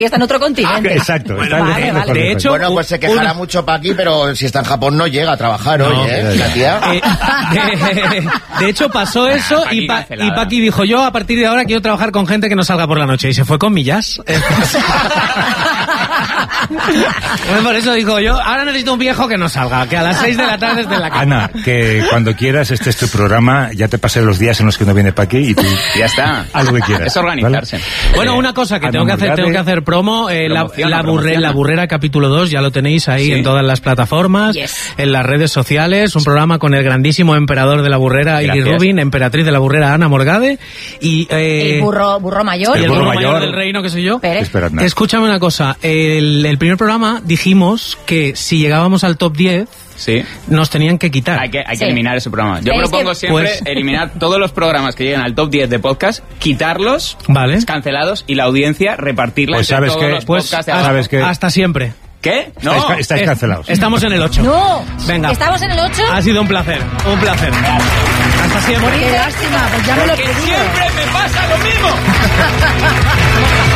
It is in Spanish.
está en otro continente. Exacto. Bueno, vale. De hecho, bueno, pues se quejará mucho Paqui, pero si está en Japón no llega a trabajar hoy, la tía. De hecho, pasó eso y Paqui dijo, yo a partir de ahora quiero trabajar con gente que no salga por la noche. Y se fue con Millas. Por eso digo yo, ahora necesito un viejo que no salga, que a las 6 de la tarde esté en la cama. Ana, que cuando quieras, este es tu programa, ya te pasé los días en los que no viene Paqui y tú ya está. Haz lo que quieras. Es organizarse. ¿Vale? Bueno, una cosa que tengo que hacer promo, la Burrera capítulo 2, ya lo tenéis ahí en todas las plataformas, en las redes sociales, un programa con el grandísimo emperador de la Burrera, Iggy Rubin, emperatriz de la Burrera, Ana Morgade, y el burro mayor. Y el burro mayor del reino, que soy yo. Escúchame una cosa, el primer programa dijimos que si llegábamos al top 10, nos tenían que quitar. Hay que eliminar ese programa. Yo propongo siempre eliminar todos los programas que lleguen al top 10 de podcast, quitarlos, cancelados, y la audiencia repartirla entre todos los podcasts de abajo. Hasta siempre. ¿Qué? No. Estáis cancelados. Estamos en el 8. No. Venga. ¿Estamos en el 8? Ha sido un placer. Hasta siempre. Qué lástima, pues ya me lo he pedido. Porque siempre me pasa lo mismo.